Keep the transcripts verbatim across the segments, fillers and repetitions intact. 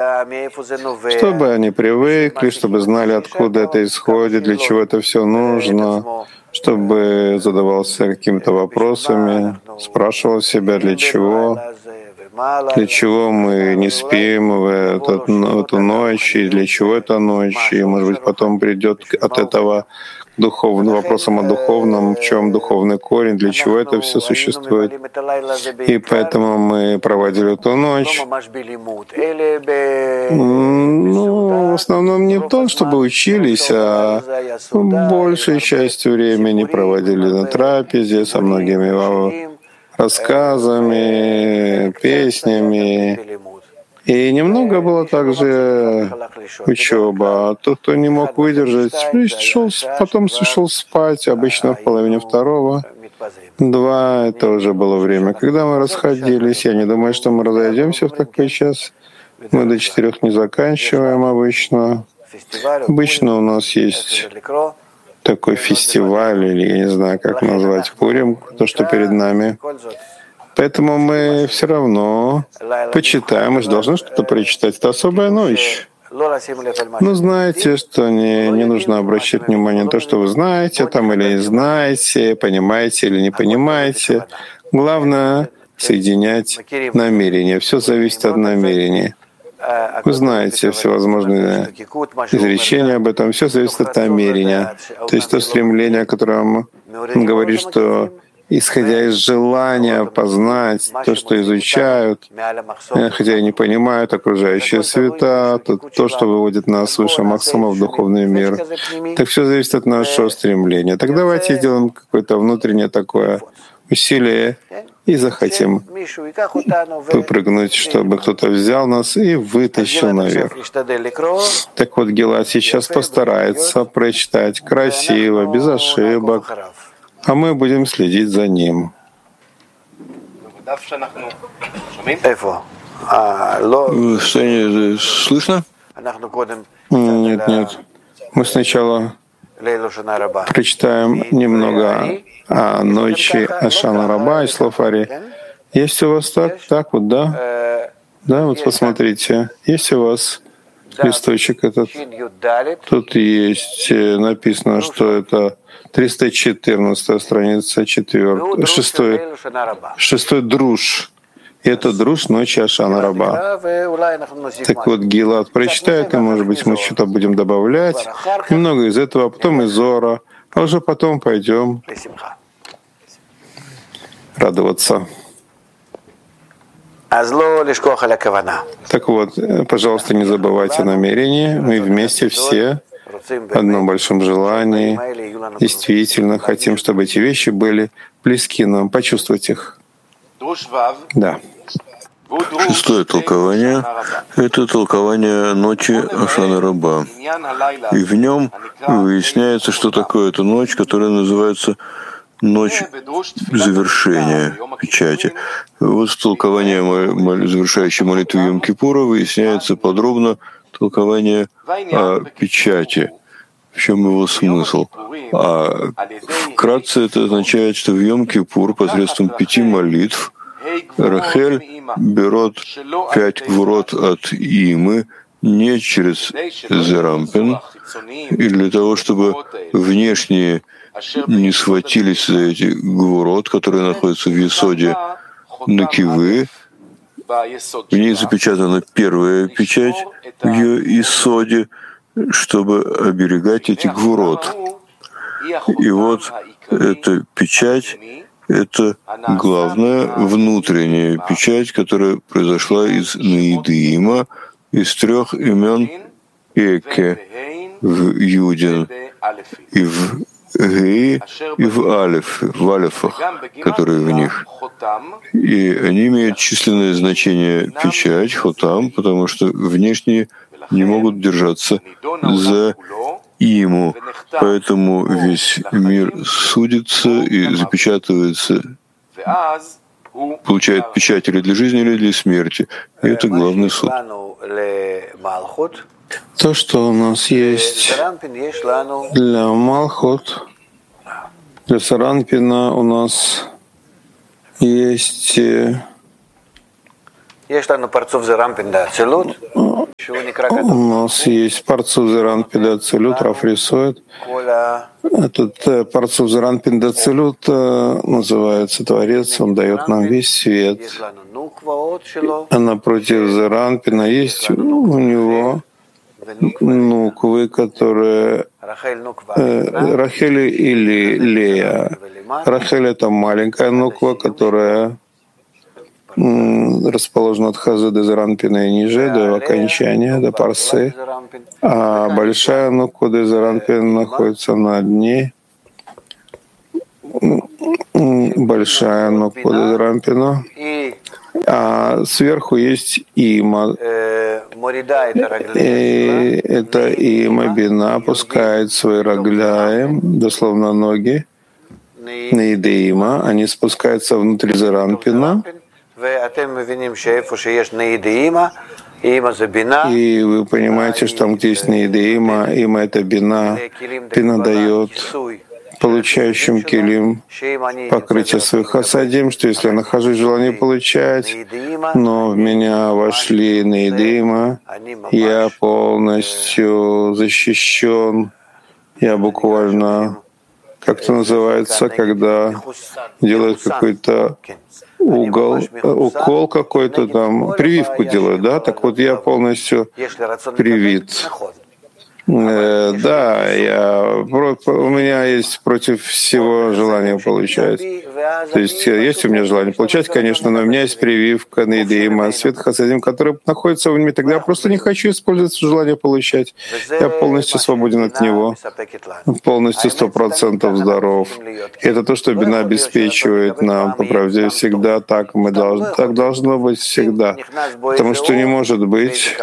чтобы они привыкли, чтобы знали, откуда это исходит, для чего это все нужно, чтобы задавался какими-то вопросами, спрашивал себя, для чего, для чего мы не спим в эту, в эту ночь, и для чего эта ночь, и, может быть, потом придет от этого духовным вопросом о духовном, в чем духовный корень, для чего это все существует. И поэтому мы проводили эту ночь. Ну, в основном не в том, чтобы учились, а большей частью времени проводили на трапезе со многими рассказами, песнями. И немного было также учеба. А тот, кто не мог выдержать, шел, потом шел спать, обычно в половине второго. Два — это уже было время, когда мы расходились. Я не думаю, что мы разойдемся в такой час. Мы до четырех не заканчиваем обычно. Обычно у нас есть такой фестиваль, или я не знаю, как назвать, Пурим, то, что перед нами. Поэтому мы все равно почитаем, мы же должны что-то прочитать. Это особая ночь. Но знаете, что не, не нужно обращать внимание на то, что вы знаете там или не знаете, понимаете или не понимаете. Главное — соединять намерения. Все зависит от намерения. Вы знаете всевозможные изречения об этом. Все зависит от намерения. То есть то стремление, о котором он говорит, что исходя из желания познать то, что изучают, хотя и не понимают окружающие света, то, то что выводит нас выше максимума в духовный мир. Так все зависит от нашего стремления. Так давайте сделаем какое-то внутреннее такое усилие и захотим выпрыгнуть, чтобы кто-то взял нас и вытащил наверх. Так вот, Гилад сейчас постарается прочитать красиво, без ошибок, а мы будем следить за ним. Что, не слышно? Нет, нет. Мы сначала прочитаем немного о ночи Ашана Раба и слов Ари. Есть у вас так? Так вот, да? Да, вот посмотрите. Есть у вас листочек этот? Тут есть написано, что это триста четырнадцатая страница, четвертая, шестой, шестой друж. И это друж ночи Ашана Раба. Так вот, Гилад прочитает, и, может быть, мы что-то будем добавлять. Немного из этого, а потом из Зора. А уже потом пойдем радоваться. Так вот, пожалуйста, не забывайте намерение. Мы вместе все в одном большом желании. Действительно хотим, чтобы эти вещи были близки нам, почувствовать их. Да. Шестое толкование — это толкование ночи Ашана Раба. И в нем выясняется, что такое эта ночь, которая называется ночь завершения печати. Вот в толковании завершающей молитвы Йом-Кипура выясняется подробно толкование о печати, в чем его смысл. А вкратце это означает, что в Йом-Кипур посредством пяти молитв Рахель берет пять гвурот от Имы не через Зерампин, и для того, чтобы внешние не схватились за эти гвурот, которые находятся в Есоде Накивы. В ней запечатана первая печать в ее Есоде, чтобы оберегать эти гвурот. И вот эта печать — это главная внутренняя печать, которая произошла из Наидиима, из трех имен Эке, в Юдин и в Гей и в Алеф, в Алефах, которые в них. И они имеют численное значение печать, хотам, потому что внешние не могут держаться за Иму. Поэтому весь мир судится и запечатывается, получает печать или для жизни, или для смерти. И это главный суд. То, что у нас есть для Малхут, для Саранпина у нас есть У нас есть Парцуф Зеран Педацилют, Раф рисует. Этот Парцуф Зеран Педацилют называется Творец, он дает нам весь свет. А напротив Зеранпина есть у него нуквы, которые э, Рахель или Лея. Рахель — это маленькая нуква, которая расположена от Хазы до Зеранпина и ниже, до его окончания, до Парсы. А большая нуква до Зеранпина находится над ней. Большая нуква до Зеранпина. А сверху есть има. И это има бина опускает свои рагляем, дословно ноги, на идеима. Они спускаются внутри Зеранпина. И вы понимаете, что там, где есть неидеима, има — это бина. Бина дает получающим келим покрытие своих хасадим, что если я нахожусь в желании получать, но в меня вошли неидеима, я полностью защищен, я буквально, как это называется, когда делают какой-то угол, укол какой-то там, прививку делают, да? Так вот я полностью привит. Э, да, я, у меня есть против всего желание получать. То есть есть у меня желание получать, конечно, но у меня есть прививка на идеима, свет хасадим, который находится в мне. Тогда я просто не хочу использовать желание получать. Я полностью свободен от него, полностью сто процентов здоров. И это то, что бина обеспечивает нам, по правде, всегда так. Мы должны, так должно быть всегда. Потому что не может быть,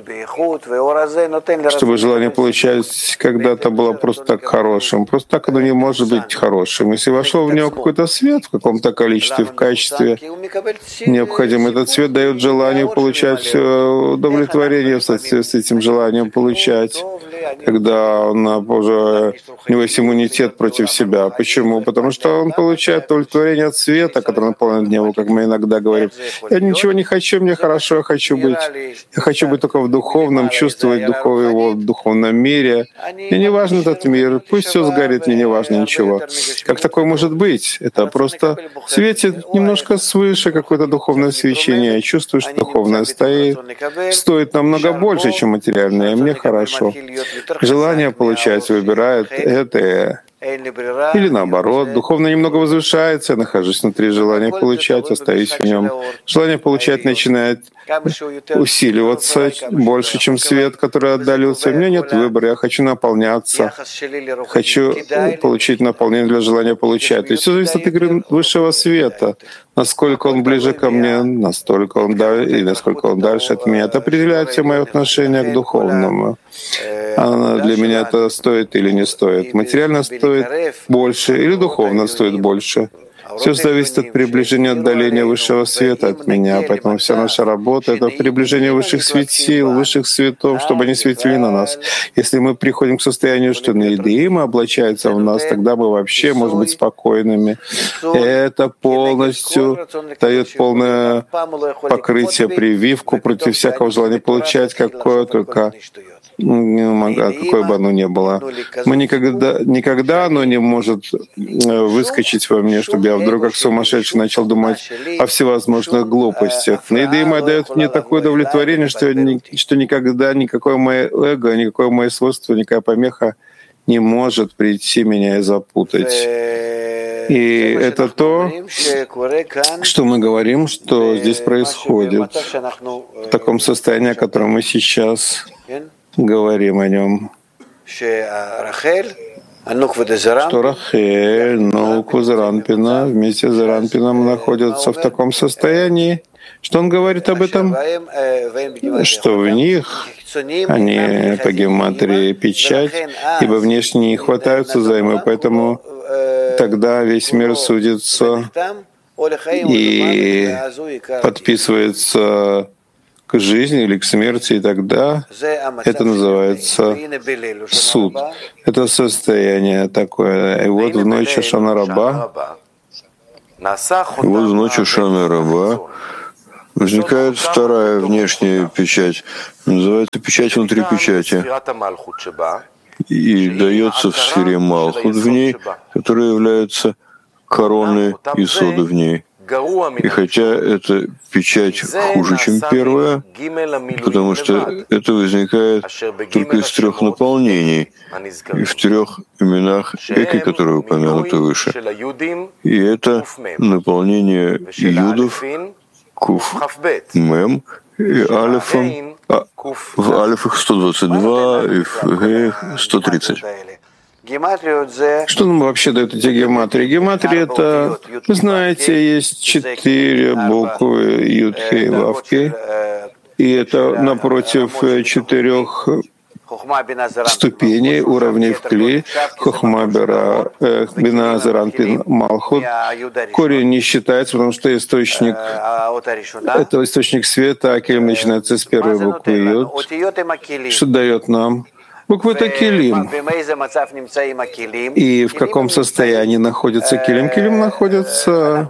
чтобы желание получать когда-то было просто так хорошим. Просто так оно не может быть хорошим. Если вошло в него какой-то свет в каком-то количестве, в качестве необходимо, этот свет дает желание получать удовлетворение в соответствии с этим желанием получать, когда он уже, у него есть иммунитет против себя. Почему? Потому что он получает удовлетворение от света, который наполнен него, как мы иногда говорим. Я ничего не хочу, мне хорошо, я хочу быть. Я хочу быть только в духовном, чувствовать духов, его в духовном мире. Мне не важен этот мир, пусть все сгорит, мне не важно ничего. Как такое может быть? Это просто светит немножко свыше какое-то духовное свечение. Я чувствую, что духовное стоит, стоит намного больше, чем материальное, и мне хорошо. Желание получать выбирает это. Или наоборот, духовно немного возвышается, я нахожусь внутри желания получать, остаюсь в нем. Желание получать начинает усиливаться больше, чем свет, который отдалился. У меня нет выбора, я хочу наполняться, хочу получить наполнение для желания получать. То есть все зависит от игры высшего света. Насколько он ближе ко мне, настолько он дальше, и насколько он дальше от меня. Это определяет все мое отношение к духовному. А для меня это стоит или не стоит. Материально стоит больше или духовно стоит больше. Все зависит от приближения отдаления высшего света от меня. Поэтому вся наша работа — это приближение высших светил, высших светов, чтобы они светили на нас. Если мы приходим к состоянию, что неидеима облачается в нас, тогда мы вообще можем быть спокойными. Это полностью дает полное покрытие, прививку против всякого желания получать, какое только какой бы оно ни было. Мы никогда, никогда оно не может выскочить во мне, чтобы я вдруг как сумасшедший начал думать о всевозможных глупостях. Наидыма дает мне такое удовлетворение, что, что никогда никакое мое эго, никакое мое свойство, никакая помеха не может прийти меня и запутать. И это то, что мы говорим, что здесь происходит в таком состоянии, о котором мы сейчас говорим о нем, что Рахель, нуква Зеранпина вместе с Зеранпином находятся в таком состоянии, что он говорит об этом, что в них они по гематрии печать, ибо внешне не хватаются займы, поэтому тогда весь мир судится и подписывается к жизни или к смерти, и тогда это называется суд. Это состояние такое. И вот в ночь Шана Раба, вот в ночь Шана Раба Возникает вторая внешняя печать, называется печать внутри печати, и дается в сфере Малхут в ней, которая является короной Исода в ней. И хотя эта печать хуже, чем первая, потому что это возникает только из трех наполнений, и в трех именах Эки, которые упомянуты выше. И это наполнение Юдов, Куф, Мем и Алифом, а, в Алифах сто двадцать два и в Геях сто тридцать. Что нам вообще дают эти гематрии? Гематрия — это, вы знаете, есть четыре буквы Юд, Хей, Вав, Кей, и это напротив четырех ступеней, уровней в Кли, Хохма, Бера, Бина, Заран, Пин, Малхут. Корень не считается, потому что источник, это источник света, а Келим начинается с первой буквы Юд. Что дает нам? Буквы — это Келим. И в каком состоянии находится Келим? Келим находится...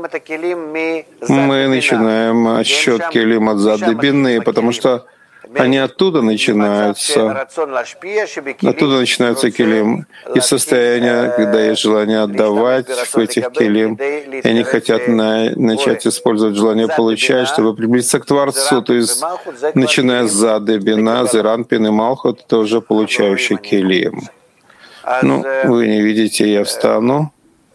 Мы начинаем отсчет Келим от Зады Бины, потому что они оттуда начинаются. Оттуда начинаются Келим. Из состояния, когда есть желание отдавать в этих Келим, и они хотят на, начать использовать желание получать, чтобы приблизиться к Творцу. То есть, начиная с Зады, Бина, Зеран, Пин и Малхут, это уже получающий Келим. Ну, вы не видите, я встану.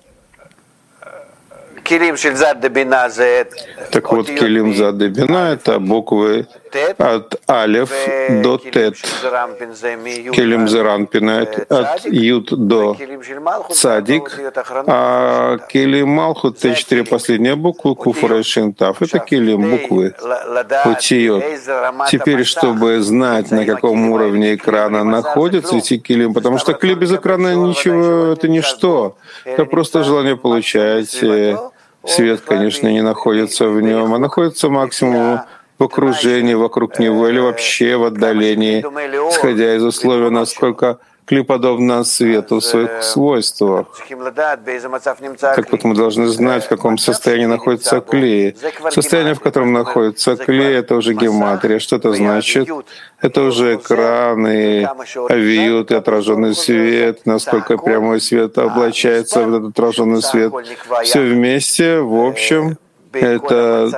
Так вот, Келим Зады Бина — это буквы от Алеф до Тет. Келим Зеранпин — от Юд до Цадик. А Келим Малхут — это четыре последние буквы, Куфура и Шинтав. Это Келим буквы, Утиот. Теперь, чтобы знать, на каком уровне экрана находятся эти Келим, потому что Кли без экрана ничего, это ничто. Это просто желание получать. Свет, конечно, не находится в нем, а находится максимум в окружении, вокруг него или вообще в отдалении, исходя из условия, насколько Кли подобно свету в своих свойствах. Так вот, мы должны знать, в каком состоянии находится Кли. Состояние, в котором находится Кли, это уже гематрия. Что это значит? Это уже экран и авиют, и отраженный свет, насколько прямой свет облачается в этот отраженный свет. Все вместе, в общем, это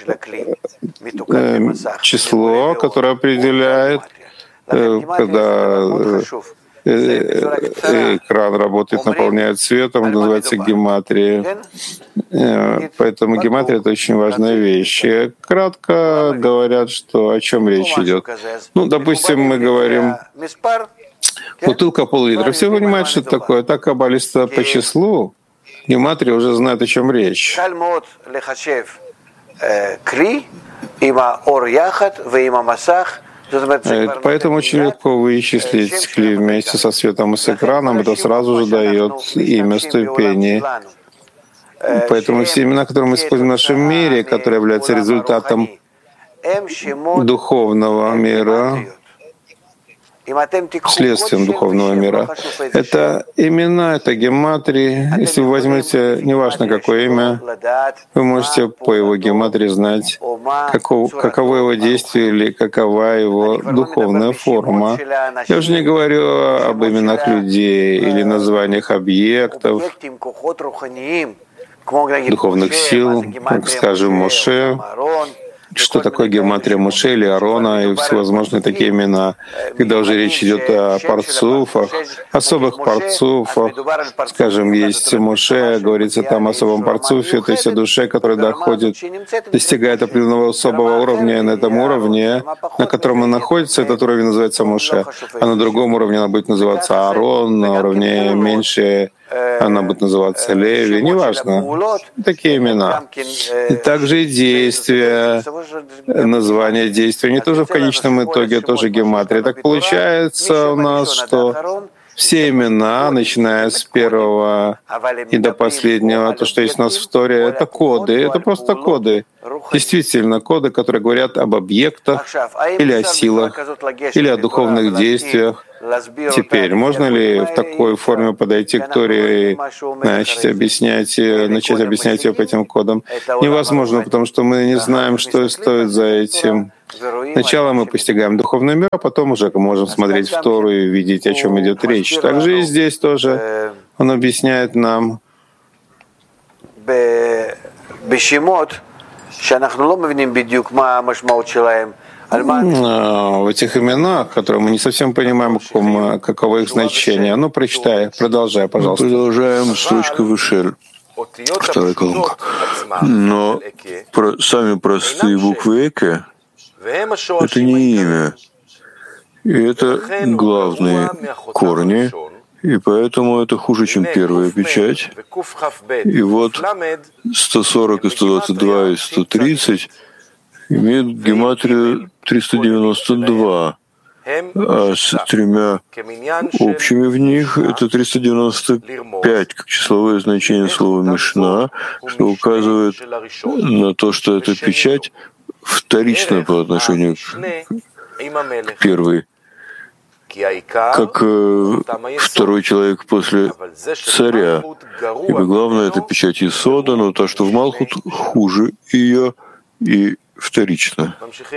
э, число, которое определяет, э, когда экран работает, наполняет светом, называется гематрия. Поэтому гематрия — это очень важная вещь. И кратко говорят, что о чем речь идет. Ну, допустим, мы говорим бутылка пол-литра. Все понимают, что это такое. Так каббалисты по числу, гематрия уже знает, о чем речь. Поэтому очень легко вычислить Кли вместе со светом и с экраном. Это сразу же дает имя ступени. Поэтому все имена, которые мы используем в нашем мире, которые являются результатом духовного мира, следствием духовного мира, это имена, это гематрии. Если вы возьмете, неважно какое имя, вы можете по его гематрии знать, каков, каково его действие или какова его духовная форма. Я уже не говорю об именах людей или названиях объектов, духовных сил, как, скажем, Моше. Что такое гематрия Моше или Аарона и всевозможные такие имена, когда уже речь идет о парцуфах, особых парцуфах. Скажем, есть Моше, говорится там о особом парцуфе, то есть о душе, которая доходит, достигает определенного особого уровня, и на этом уровне, на котором она находится, этот уровень называется Моше, а на другом уровне она будет называться Аарон, на уровне меньше она будет называться Леви, неважно, такие имена. И также и действия, название действия, они тоже в конечном итоге тоже гематрия. Так получается у нас, что все имена, начиная с первого и до последнего, то, что есть у нас в Торе, это коды, это просто коды. Действительно, коды, которые говорят об объектах или о силах, или о духовных действиях. Теперь, можно ли в такой форме подойти к Торе и начать объяснять, начать объяснять ее по этим кодам? Невозможно, потому что мы не знаем, что стоит за этим. Сначала мы постигаем духовный мир, а потом уже можем смотреть в Тору и видеть, о чем идет речь. Также и здесь тоже он объясняет нам в этих именах, которые мы не совсем понимаем, каково их значение. Ну, прочитай, продолжай, пожалуйста. Продолжаем строчку выше, вторая колонка. Но про, сами простые буквы «эке» — это не имя. И это главные корни, и поэтому это хуже, чем первая печать. И вот сто сорок и сто двадцать два и сто тридцать имеют гематрию триста девяносто два, а с тремя общими в них это триста девяносто пять, как числовое значение слова «мишна», что указывает на то, что эта печать вторична по отношению к первой, как э, второй человек после царя. Ибо главное — это печать Исода, но то, что в Малхут, хуже ее и вторично.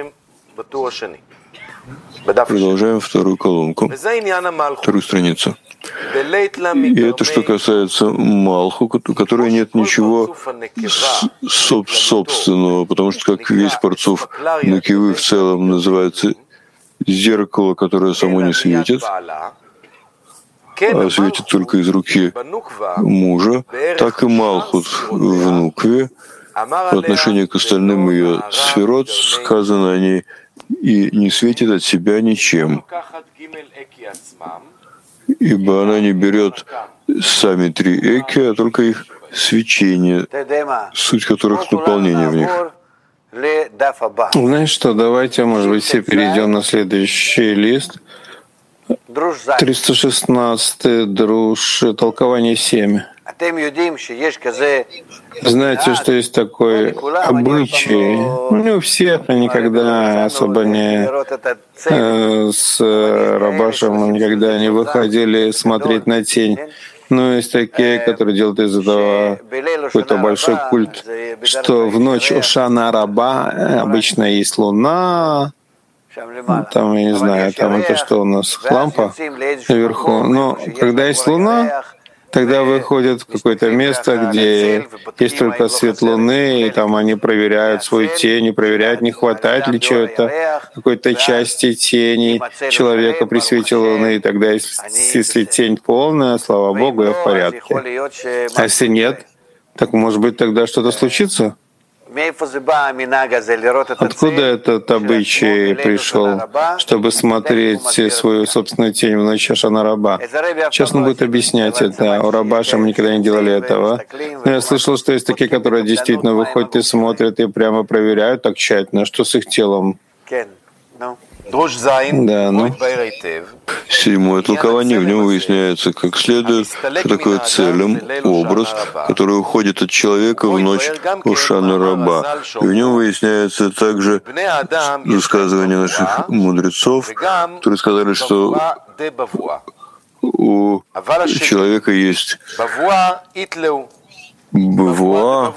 Продолжаем вторую колонку, вторую страницу. И это что касается Малху, у которой нет ничего соб- собственного, потому что как весь парцуф Накивы в целом называется зеркало, которое само не светит, а светит только из руки мужа, так и Малхут в Нукве по отношению к остальным ее сферот сказано о ней и не светит от себя ничем, ибо она не берет сами три эки, а только их свечение, суть которых — наполнение в них. Знаешь что, давайте, может быть, все перейдем на следующий лист. триста шестнадцатый друж, толкование семь. Знаете, что есть такой обычай, ну, не у всех, никогда особо не э, с Рабашем никогда не выходили смотреть на тень. Но есть такие, которые делают из этого какой-то большой культ, что в ночь Ошана Раба обычно есть луна, там, я не знаю, там это что у нас, лампа наверху. Но когда есть луна, тогда выходят в какое-то место, где есть только свет луны, и там они проверяют свою тень, проверяют, не хватает ли чего-то, какой-то части тени человека при свете луны. И тогда, если, если тень полная, слава Богу, я в порядке. А если нет, так, может быть, тогда что-то случится? Откуда этот обычай пришел, чтобы смотреть свою собственную тень в ночь Ошана Раба? Сейчас он будет объяснять это. У Рабаша мы никогда не делали этого. Но я слышал, что есть такие, которые действительно выходят и смотрят, и прямо проверяют так тщательно, что с их телом. Да, ну. Седьмое толкование, в нем выясняется, как следует, что такое целым образ, который уходит от человека в ночь Ошана Раба. И в нем выясняется также высказывание наших мудрецов, которые сказали, что у человека есть бавуа,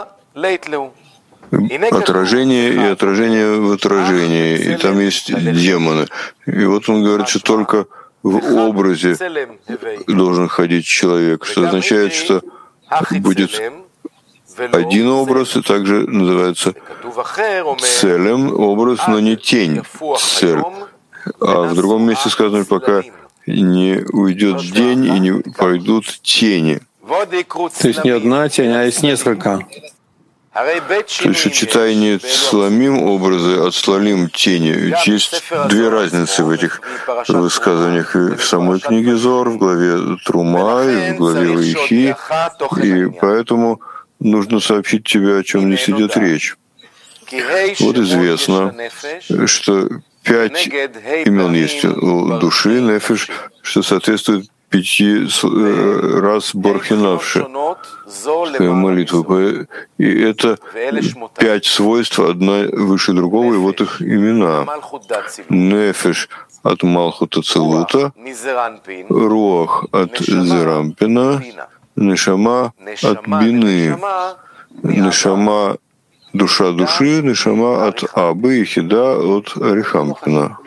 отражение и отражение в отражении, и там есть демоны. И вот он говорит, что только в образе должен ходить человек, что означает, что будет один образ, и также называется целем образ, но не тень цель. А в другом месте сказано, пока не уйдет день и не пойдут тени. То есть не одна тень, а есть несколько. То есть читание сломим образы от слалим тени. Ведь есть две разницы в этих высказываниях. И в самой книге Зор, в главе Трума, и в главе Ваихи. И поэтому нужно сообщить тебе, о чем здесь идет речь. Вот известно, что пять имен есть у души, нефеш, что соответствует пяти раз Борхинавши, молитву. И это пять свойств, одна выше другого, и вот их имена. Нефеш, от Малхута Целута, Руах от Зерампина, Нешама от Бины, Нешама душа души, Нешама от Абы и Хида от Арихампина.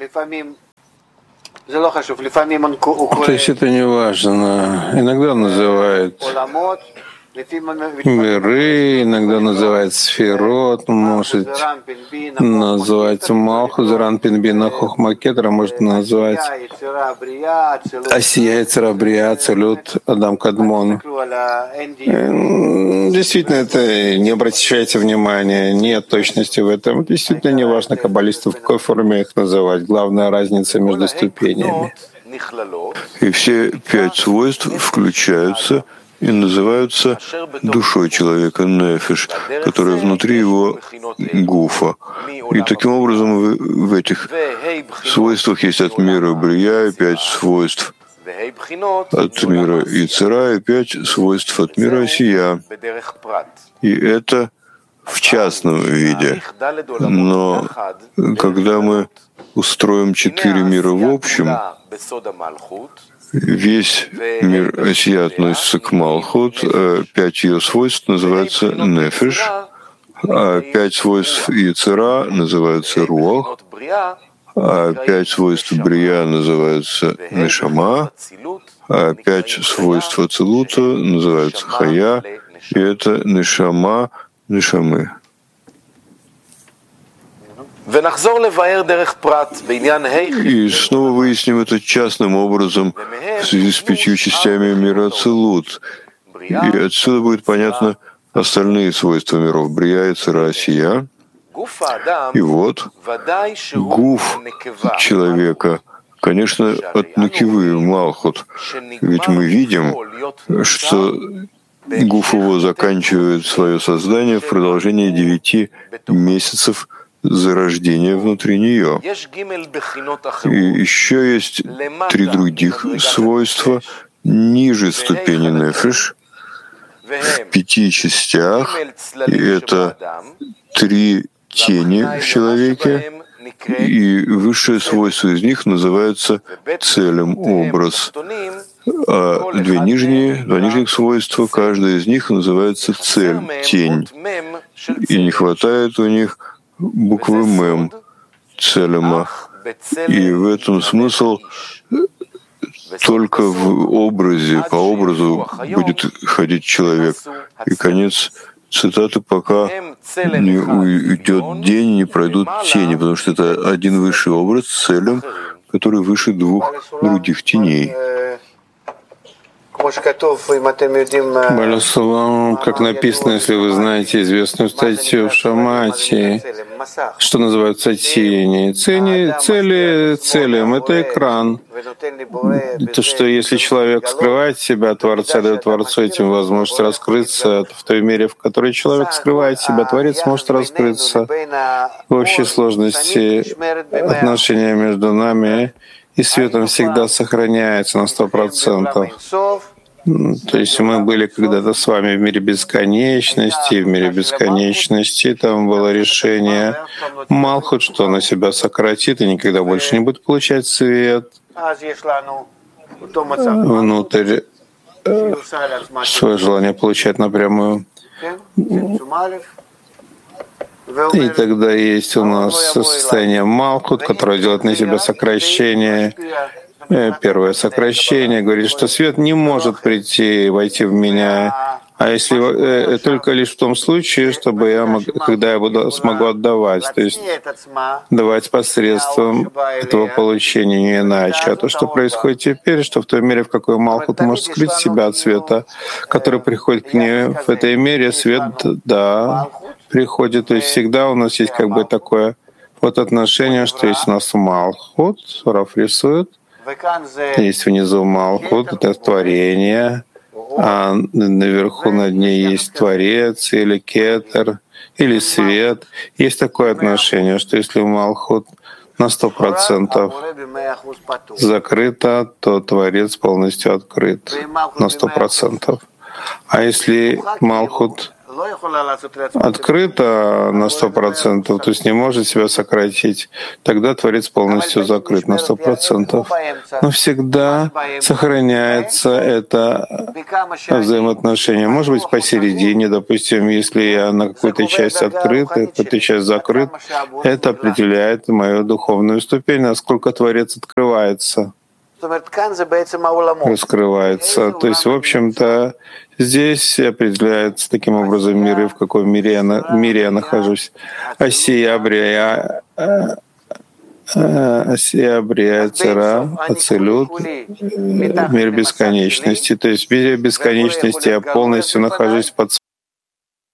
То есть это не важно. Иногда называют миры, иногда называют сферот, может называть Малху, Зеранпин, Бина, Хохма, Кетра, может назвать Асия, Йецер Брия, Ацилут, Адам Кадмон. Действительно, это не обращайте внимания, нет точности в этом. Действительно не важно каббалисту, в какой форме их называть. Главная разница между ступенями. И все пять свойств включаются и называются душой человека, нефиш, которая внутри его гуфа. И таким образом в, в этих свойствах есть от мира брия и пять свойств от мира Ицера и пять свойств от мира Осия. И это в частном виде. Но когда мы устроим четыре мира в общем, весь мир Осия относится к Малхут, пять ее свойств называются Нефиш, а пять свойств Йецера называются Руах, а пять свойств Брия называются Нешама, а пять свойств Ацилута называются Хая, и это Нешама, Нешамы. И снова выясним это частным образом в связи с пятью частями мира Ацилут. И отсюда будет понятно остальные свойства миров Брия, Йецера, Осия. И вот гуф человека, конечно, от Накивы, Малхут. Ведь мы видим, что гуф его заканчивает свое создание в продолжении девяти месяцев зарождения внутри нее. И еще есть три других свойства ниже ступени нефиш, в пяти частях, и это три тени в человеке, и высшее свойство из них называется целем образ. А две нижние, два нижних свойства, каждое из них называется цель, тень. И не хватает у них буквы Мем, целема. И в этом смысл только в образе, по образу будет ходить человек. И конец цитаты: пока не уйдет день, не пройдут тени, потому что это один высший образ с целем, который выше двух других теней. Балюсалам, как написано, если вы знаете известную статью в Шамати, что называются тени. Цели, цели, целям — это экран. То, что если человек скрывает себя от Творца, дает Творцу этим возможность раскрыться, то в той мере, в которой человек скрывает себя, Творец может раскрыться. В общей сложности отношения между нами и светом всегда сохраняется на сто процентов. То есть мы были когда-то с вами в мире бесконечности, и в мире бесконечности там было решение Малхут, что она себя сократит и никогда больше не будет получать свет внутрь, свое желание получать напрямую. И тогда есть у нас состояние Малхут, которое делает на себя сокращение. Первое сокращение говорит, что свет не может прийти, войти в меня, а если э, только лишь в том случае, чтобы я, мог, когда я буду, смогу отдавать, то есть давать посредством этого получения, не иначе. А то, что происходит теперь, что в той мере, в какой Малхут может скрыть себя от света, который приходит к ней, в этой мере свет, да, приходит. То есть всегда у нас есть как бы такое вот отношение, что есть у нас Малхут, Раф рисует, есть внизу Малхут, это творение, а наверху над ней есть Творец или Кетер, или свет. Есть такое отношение, что если Малхут на сто процентов закрыто, то Творец полностью открыт на сто процентов. А если Малхут открыто на сто процентов, то есть не может себя сократить, тогда Творец полностью закрыт на сто процентов. Но всегда сохраняется это взаимоотношение. Может быть, посередине, допустим, если я на какую-то часть открыт, какую-то часть закрыт, это определяет мою духовную ступень, насколько Творец открывается, раскрывается. То есть, в общем-то, здесь определяется таким образом мир, и в каком мире я, на, мире я нахожусь. Осия, Брия, Осия, Брия, Цера, Ацилют, мир бесконечности. То есть в мире бесконечности я полностью нахожусь под